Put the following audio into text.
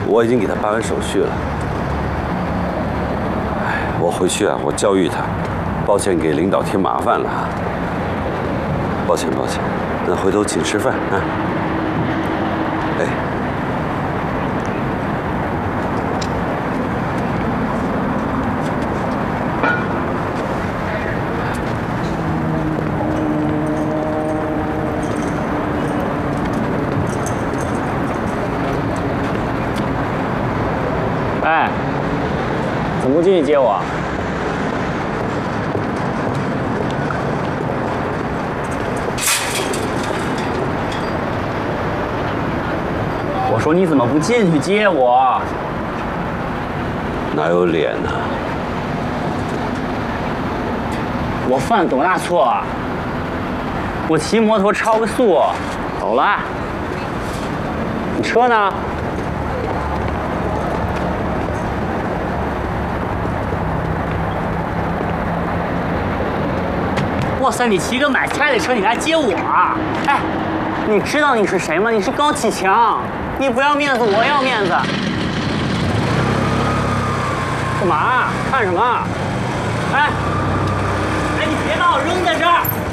我已经给他办完手续了。哎，我回去啊，我教育他。抱歉给领导添麻烦了啊。抱歉抱歉，那回头请吃饭啊。哎。 哎，怎么不进去接我？我说你怎么不进去接我？ 哪有脸呢？ 我犯多大错啊？我骑摩托超个速，走了。你车呢？ 哇塞！你骑个买菜的车，你来接我啊？哎，你知道你是谁吗？你是高启强，你不要面子，我要面子。干嘛？看什么？哎，你别把我扔在这儿！